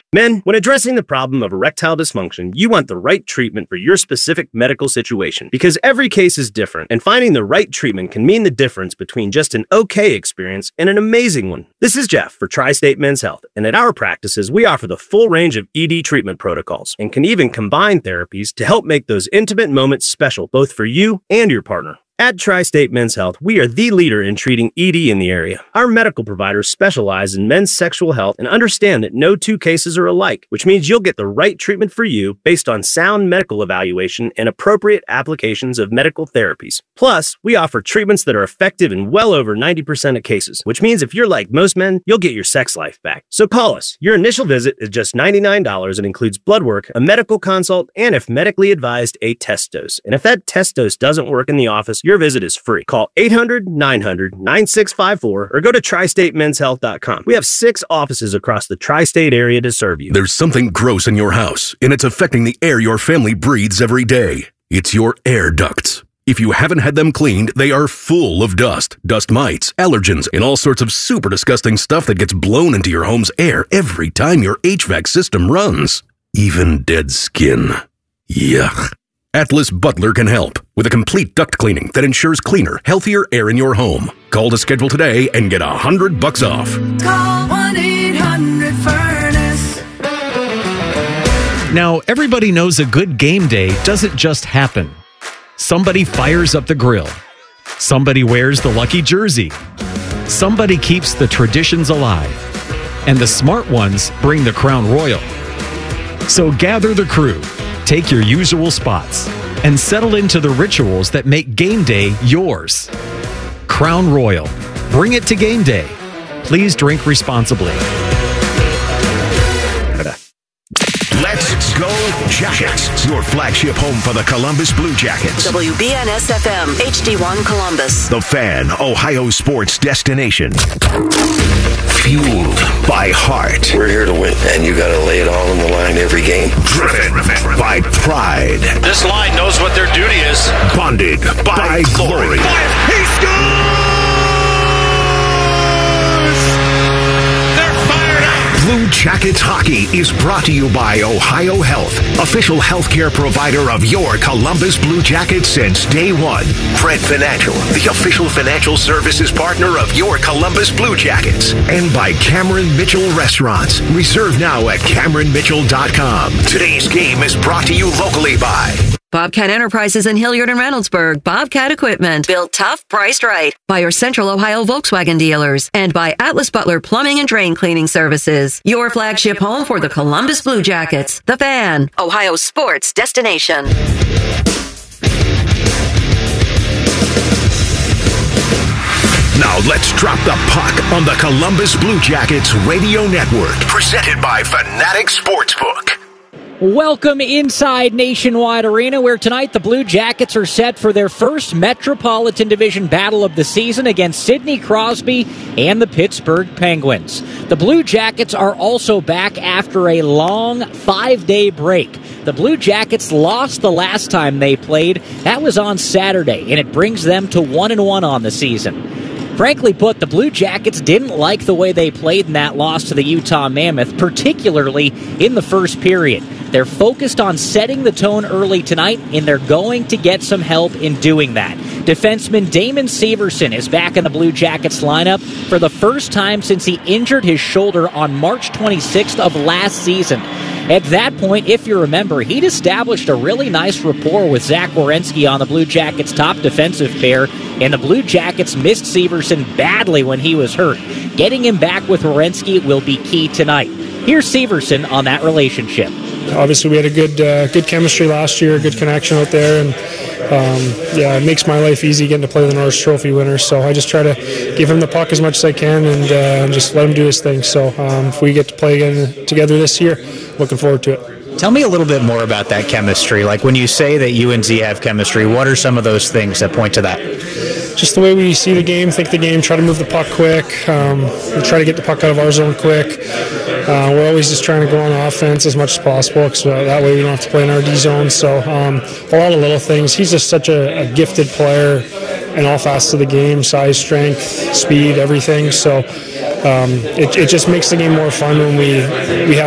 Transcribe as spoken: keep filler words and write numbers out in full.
Men, when addressing the problem of erectile dysfunction, you want the right treatment for your specific medical situation because every case is different, and finding the right treatment can mean the difference between just an okay experience and an amazing one. This is Jeff for Tri-State Men's Health, and at our practices, we offer the full range of E D treatment protocols and can even combine therapies to help make those intimate moments special both for you and your partner. At Tri-State Men's Health, we are the leader in treating E D in the area. Our medical providers specialize in men's sexual health and understand that no two cases are alike, which means you'll get the right treatment for you based on sound medical evaluation and appropriate applications of medical therapies. Plus, we offer treatments that are effective in well over ninety percent of cases, which means if you're like most men, you'll get your sex life back. So call us. Your initial visit is just ninety-nine dollars and includes blood work, a medical consult, and if medically advised, a test dose. And if that test dose doesn't work in the office, your visit is free. Call eight hundred, nine hundred, nine six five four or go to tri state men's health dot com. We have six offices across the tri-state area to serve you. There's something gross in your house, and it's affecting the air your family breathes every day. It's your air ducts. If you haven't had them cleaned, they are full of dust, dust mites, allergens, and all sorts of super disgusting stuff that gets blown into your home's air every time your H V A C system runs. Even dead skin. Yuck. Atlas Butler can help with a complete duct cleaning that ensures cleaner, healthier air in your home. Call to schedule today and get a hundred bucks off. Call one eight hundred furnace. Now, everybody knows a good game day doesn't just happen. Somebody fires up the grill. Somebody wears the lucky jersey. Somebody keeps the traditions alive. And the smart ones bring the Crown Royal. So gather the crew. Take your usual spots and settle into the rituals that make game day yours. Crown Royal. Bring it to game day. Please drink responsibly. Let's go Jackets, your flagship home for the Columbus Blue Jackets. W B N S F M, H D one Columbus. The Fan, Ohio sports destination. Fueled by heart. We're here to win, and you got to lay it all on the line every game. Driven by pride. This line knows what their duty is. Bonded by, by glory. He scores! They're fired up! Blue Jackets hockey is brought to you by Ohio Health, official healthcare provider of your Columbus Blue Jackets since day one. Fred Financial, the official financial services partner of your Columbus Blue Jackets. And by Cameron Mitchell Restaurants. Reserve now at cameron mitchell dot com. Today's game is brought to you locally by Bobcat Enterprises in Hilliard and Reynoldsburg. Bobcat Equipment. Built tough, priced right. By your Central Ohio Volkswagen dealers. And by Atlas Butler Plumbing and Drain Cleaning Services. Your flagship home for the Columbus Blue Jackets. The Fan. Ohio sports destination. Now let's drop the puck on the Columbus Blue Jackets radio network. Presented by Fanatic Sportsbook. Welcome inside Nationwide Arena, where tonight the Blue Jackets are set for their first Metropolitan Division battle of the season against Sidney Crosby and the Pittsburgh Penguins. The Blue Jackets are also back after a long five-day break. The Blue Jackets lost the last time they played. That was on Saturday, and it brings them to one and one on the season. Frankly put, the Blue Jackets didn't like the way they played in that loss to the Utah Mammoth, particularly in the first period. They're focused on setting the tone early tonight, and they're going to get some help in doing that. Defenseman Damon Severson is back in the Blue Jackets lineup for the first time since he injured his shoulder on March twenty-sixth of last season. At that point, if you remember, he'd established a really nice rapport with Zach Werenski on the Blue Jackets' top defensive pair, and the Blue Jackets missed Severson badly when he was hurt. Getting him back with Werenski will be key tonight. Here's Severson on that relationship. Obviously, we had a good uh, good chemistry last year, a good connection out there, and um, yeah, it makes my life easy getting to play the Norris Trophy winners. So I just try to give him the puck as much as I can and uh, just let him do his thing. So um, if we get to play again together this year, looking forward to it. Tell me a little bit more about that chemistry. Like when you say that you and Z have chemistry, what are some of those things that point to that? Just the way we see the game, think the game, try to move the puck quick, um, we try to get the puck out of our zone quick. Uh, we're always just trying to go on offense as much as possible, because uh, that way we don't have to play in our D zone. So um, a lot of little things. He's just such a, a gifted player in all facets of the game, size, strength, speed, everything. So um, it, it just makes the game more fun when we we have